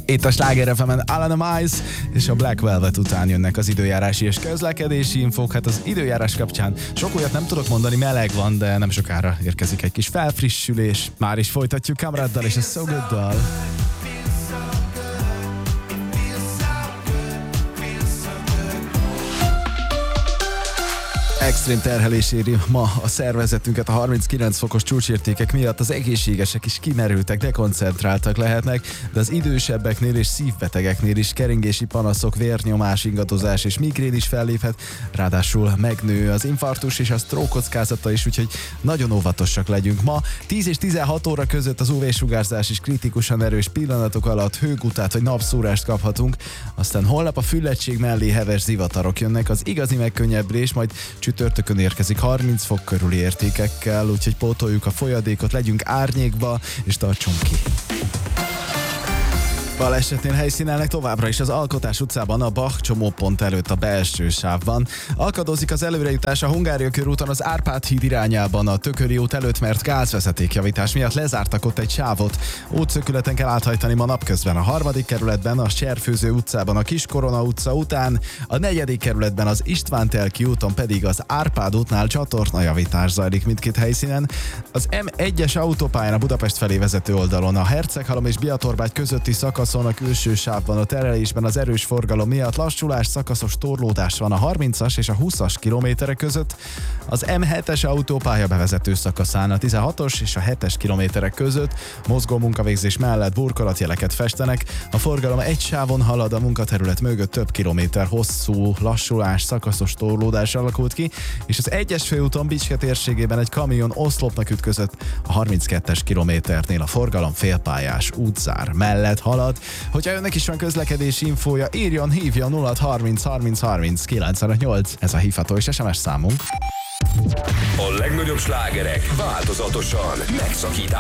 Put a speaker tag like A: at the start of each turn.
A: Itt a Sláger FM-en Alana Miles és a Black Velvet után jönnek az időjárási és közlekedési infók. Hát az időjárás kapcsán sok olyat nem tudok mondani, meleg van, de nem sokára érkezik egy kis felfrissülés. Már is folytatjuk Kamraddal és a So Good-dal. Extrém terhelés éri ma a szervezetünket, a 39 fokos csúcsértékek miatt az egészségesek is kimerültek, dekoncentráltak lehetnek, de az idősebbeknél és szívbetegeknél is keringési panaszok, vérnyomás, ingadozás és migrén is felléphet, ráadásul megnő az infarktus és a stroke kockázata is, úgyhogy nagyon óvatosak legyünk. Ma 10 és 16 óra között az UV-sugárzás is kritikusan erős pillanatok alatt hőgutát vagy napszórást kaphatunk, aztán holnap a füllettség mellé heves zivatarok jönnek, az igazi megkönnyebbülés majd csütörtökön érkezik 30 fok körüli értékekkel, úgyhogy pótoljuk a folyadékot, legyünk árnyékba, és tartsunk ki. Balesetnél helyszínelnek továbbra is az Alkotás utcában, a Bach csomópont előtt a belső sávban. Akadozik az előrejutás a Hungária körúton az Árpád híd irányában a Tököli út előtt, mert gázvezetékjavítás miatt lezártak ott egy sávot. Útszökületen kell áthajtani ma napközben a 3. kerületben, a Cserfőző utcában a Kiskorona utca után, a 4. kerületben az István-Telki úton pedig az Árpád útnál csatornajavítás zajlik mindkét helyszínen. Az M1-es autópályán a Budapest felé vezető oldalon a Herceghalom és Biatorbágy közötti szakasz a külső sávban a terelésben az erős forgalom miatt lassulás, szakaszos torlódás van a 30-as és a 20-as kilométerek között. Az M7-es autópálya bevezető szakaszán a 16-os és a 7-es kilométerek között mozgó munkavégzés mellett burkolatjeleket festenek. A forgalom egy sávon halad, a munkaterület mögött több kilométer hosszú lassulás, szakaszos torlódás alakult ki, és az 1-es főúton Bicske térségében egy kamion oszlopnak ütközött a 32-es kilométernél, a forgalom félpályás útzár mellett halad. Hogyha önnek is van közlekedési infója, írjon, hívjon 0 30 30 30 958. Ez a hívható és SMS számunk.
B: A legnagyobb slágerek változatosan megszakításban.